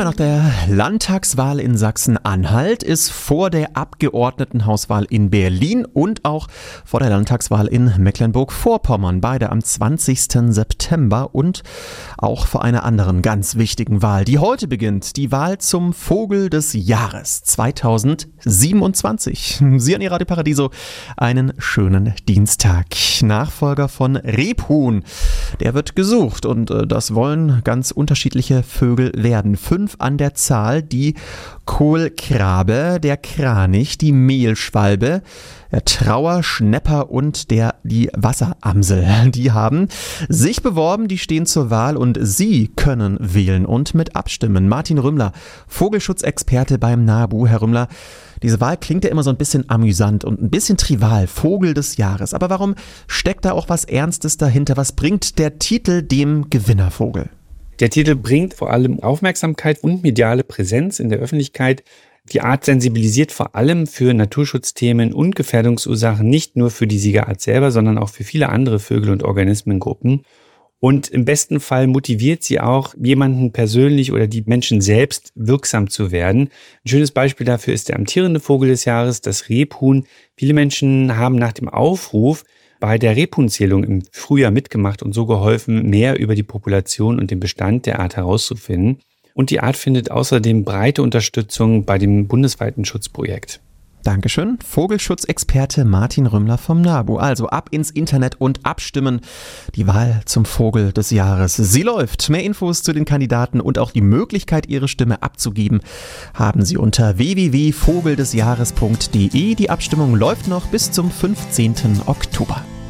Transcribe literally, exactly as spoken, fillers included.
Ja, nach der Landtagswahl in Sachsen-Anhalt ist vor der Abgeordnetenhauswahl in Berlin und auch vor der Landtagswahl in Mecklenburg-Vorpommern, beide am zwanzigsten September, und auch vor einer anderen ganz wichtigen Wahl, die heute beginnt, die Wahl zum Vogel des Jahres zweitausendsiebenundzwanzig. Sie an Ihr Radio Paradiso, einen schönen Dienstag. Nachfolger von Rebhuhn, der wird gesucht, und äh, das wollen ganz unterschiedliche Vögel werden. Fünf an der Zahl: die Kohlkrabe, der Kranich, die Mehlschwalbe, der Trauer, Schnepper und der die Wasseramsel. Die haben sich beworben, die stehen zur Wahl, und Sie können wählen und mit abstimmen. Martin Rümmler, Vogelschutzexperte beim NABU. Herr Rümmler, diese Wahl klingt ja immer so ein bisschen amüsant und ein bisschen trivial, Vogel des Jahres. Aber warum steckt da auch was Ernstes dahinter? Was bringt der Titel dem Gewinnervogel? Der Titel bringt vor allem Aufmerksamkeit und mediale Präsenz in der Öffentlichkeit. Die Art sensibilisiert vor allem für Naturschutzthemen und Gefährdungsursachen, nicht nur für die Siegerart selber, sondern auch für viele andere Vögel- und Organismengruppen. Und im besten Fall motiviert sie auch, jemanden persönlich oder die Menschen selbst wirksam zu werden. Ein schönes Beispiel dafür ist der amtierende Vogel des Jahres, das Rebhuhn. Viele Menschen haben nach dem Aufruf bei der Rebhuhnzählung im Frühjahr mitgemacht und so geholfen, mehr über die Population und den Bestand der Art herauszufinden. Und die Art findet außerdem breite Unterstützung bei dem bundesweiten Schutzprojekt. Dankeschön. Vogelschutzexperte Martin Rümmler vom NABU. Also ab ins Internet und abstimmen. Die Wahl zum Vogel des Jahres. Sie läuft. Mehr Infos zu den Kandidaten und auch die Möglichkeit, Ihre Stimme abzugeben, haben Sie unter w w w punkt vogeldesjahres punkt d e. Die Abstimmung läuft noch bis zum fünfzehnten Oktober.